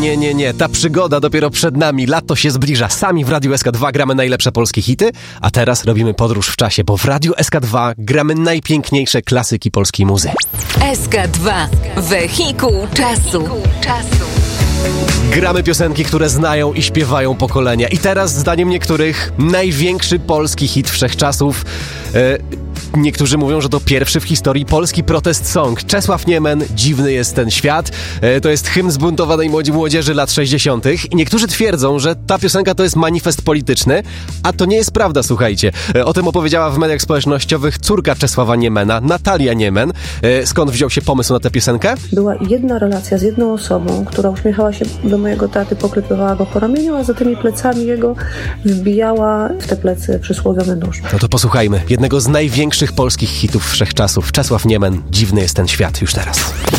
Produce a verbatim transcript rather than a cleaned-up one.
nie, nie, nie. Ta przygoda dopiero przed nami. Lato się zbliża. Sami w Radiu S K dwa gramy najlepsze polskie hity, a teraz robimy podróż w czasie, bo w Radiu S K dwa gramy najpiękniejsze klasyki polskiej muzy. S K dwa. Wehikuł czasu. Gramy piosenki, które znają i śpiewają pokolenia. I teraz, zdaniem niektórych, największy polski hit wszechczasów. E, niektórzy mówią, że to pierwszy w historii polski protest song. Czesław Niemen, Dziwny jest ten świat. E, to jest hymn zbuntowanej młodzi młodzieży lat sześćdziesiątych. I niektórzy twierdzą, że ta piosenka to jest manifest polityczny, a to nie jest prawda, słuchajcie. E, o tym opowiedziała w mediach społecznościowych córka Czesława Niemena, Natalia Niemen. E, skąd wziął się pomysł na tę piosenkę? Była jedna relacja z jedną osobą, która uśmiechała się do mojego taty, poklepywała go po ramieniu, a za tymi plecami jego wbijała w te plecy przysłowiony nóż. No to posłuchajmy jednego z największych polskich hitów wszechczasów. Czesław Niemen, Dziwny jest ten świat, już teraz.